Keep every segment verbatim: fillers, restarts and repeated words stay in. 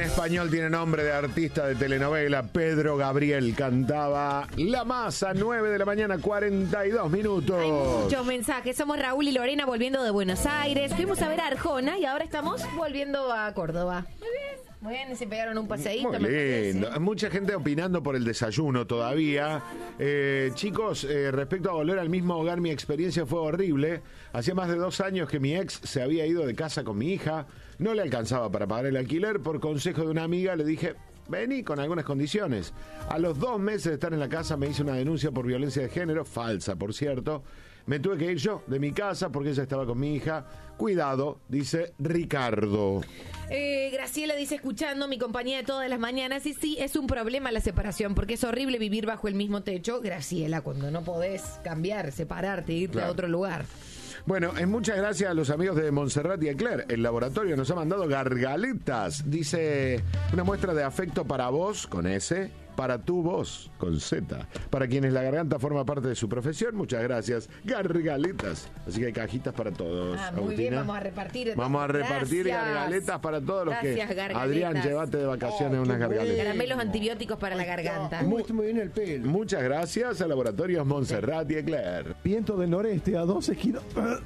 español tiene nombre de artista de telenovela. Pedro Gabriel cantaba La Masa, nueve de la mañana, cuarenta y dos minutos. Hay muchos mensajes. Somos Raúl y Lorena volviendo de Buenos Aires. Fuimos a ver a Arjona y ahora estamos volviendo a Córdoba. Muy bien. Muy bien, y se pegaron un paseíto. Muy lindo. Mucha gente opinando por el desayuno todavía. Eh, chicos, eh, respecto a volver al mismo hogar, mi experiencia fue horrible. Hacía más de dos años que mi ex se había ido de casa con mi hija. No le alcanzaba para pagar el alquiler. Por consejo de una amiga le dije, vení con algunas condiciones. A los dos meses de estar en la casa me hice una denuncia por violencia de género, falsa por cierto. Me tuve que ir yo de mi casa porque ella estaba con mi hija. Cuidado, dice Ricardo. Eh, Graciela dice, escuchando mi compañía de todas las mañanas, y sí, es un problema la separación, porque es horrible vivir bajo el mismo techo, Graciela, cuando no podés cambiar, separarte, irte claro. a otro lugar. Bueno, en muchas gracias a los amigos de Montserrat y Eclair. El laboratorio nos ha mandado gargaletas. Dice, una muestra de afecto para vos, con S, para tu voz, con Z. Para quienes la garganta forma parte de su profesión, muchas gracias. Gargaletas. Así que hay cajitas para todos. Ah, muy Agustina. bien, vamos a repartir. Vamos a repartir gracias. gargaletas para todos los gracias, que... gargaletas. Adrián, llévate de vacaciones oh, unas gargaletas. Caramelos antibióticos para la garganta. Muy, muy bien el pelo. Muchas gracias a Laboratorios Montserrat y Eclair. Viento del noreste a doce kilómetros.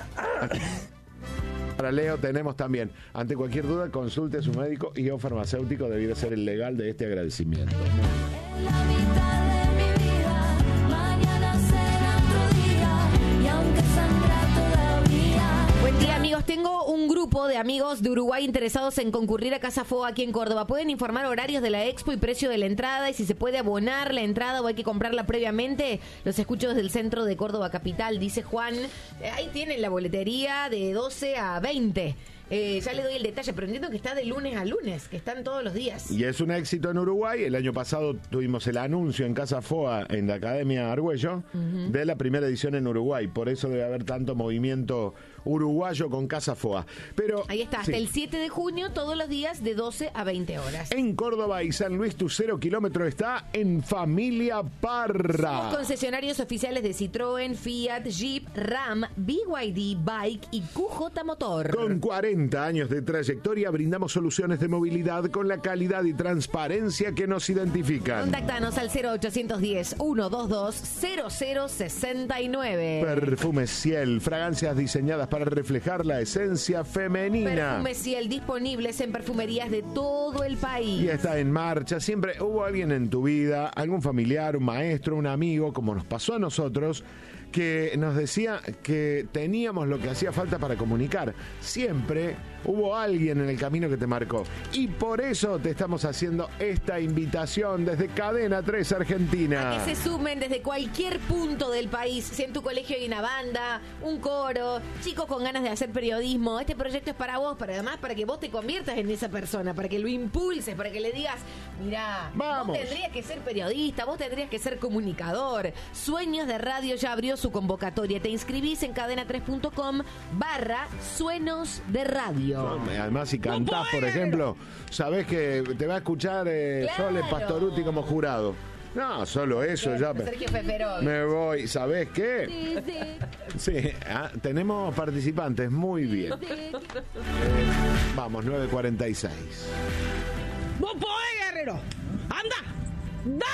Para Leo tenemos también, ante cualquier duda, consulte a su médico y o farmacéutico, debiera ser el legal de este agradecimiento. En la mitad de mi vida, mañana será otro día, y aunque sangra todavía. Buen día, amigos. Tengo un grupo de amigos de Uruguay interesados en concurrir a Casa Foa aquí en Córdoba. Pueden informar horarios de la expo y precio de la entrada y si se puede abonar la entrada o hay que comprarla previamente. Los escucho desde el centro de Córdoba Capital, dice Juan. Eh, ahí tienen la boletería de doce a veinte. Eh, ya le doy el detalle, pero entiendo que está de lunes a lunes, que están todos los días. Y es un éxito en Uruguay. El año pasado tuvimos el anuncio en Casa Foa, en la Academia Argüello, uh-huh. de la primera edición en Uruguay. Por eso debe haber tanto movimiento uruguayo con Casa Foa. Pero ahí está, hasta sí. el siete de junio, todos los días de doce a veinte horas. En Córdoba y San Luis, tu cero kilómetro está en Familia Parra. Somos concesionarios oficiales de Citroën, Fiat, Jeep, Ram, B Y D, Bike y Q J Motor. Con cuarenta años de trayectoria brindamos soluciones de movilidad con la calidad y transparencia que nos identifican. Contáctanos al cero ochocientos diez, ciento veintidós, cero cero sesenta y nueve. Perfumes Ciel, fragancias diseñadas para reflejar la esencia femenina. Perfumes Ciel disponibles en perfumerías de todo el país. Y está en marcha. Siempre hubo alguien en tu vida, algún familiar, un maestro, un amigo, como nos pasó a nosotros, que nos decía que teníamos lo que hacía falta para comunicar. Siempre hubo alguien en el camino que te marcó. Y por eso te estamos haciendo esta invitación desde Cadena tres Argentina. A que se sumen desde cualquier punto del país. Si en tu colegio hay una banda, un coro, chicos con ganas de hacer periodismo, este proyecto es para vos, para además para que vos te conviertas en esa persona, para que lo impulses, para que le digas, mirá, vamos. Vos tendrías que ser periodista, vos tendrías que ser comunicador. Sueños de Radio ya abrió su convocatoria. Te inscribís en cadena tres punto com barra suenos de radio. Además, si cantás, por ejemplo, sabés que te va a escuchar eh, claro. Sole Pastoruti como jurado. No, solo eso ya. Sergio Feferovi. Me voy. ¿Sabés qué? Sí, sí. Sí, ah, tenemos participantes. Muy bien. Sí. Eh, vamos, nueve cuarenta y seis. ¡Vos podés, guerrero! ¡Anda! ¡Da!